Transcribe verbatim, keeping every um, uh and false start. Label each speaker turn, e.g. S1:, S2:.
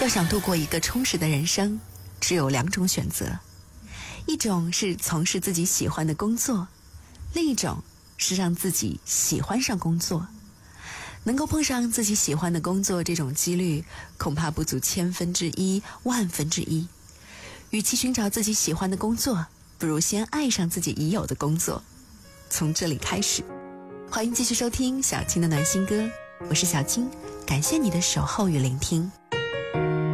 S1: 要想度过一个充实的人生，只有两种选择，一种是从事自己喜欢的工作，另一种是让自己喜欢上工作。能够碰上自己喜欢的工作，这种几率恐怕不足千分之一、万分之一。与其寻找自己喜欢的工作，不如先爱上自己已有的工作，从这里开始。欢迎继续收听小青的暖心歌，我是小青，感谢你的守候与聆听。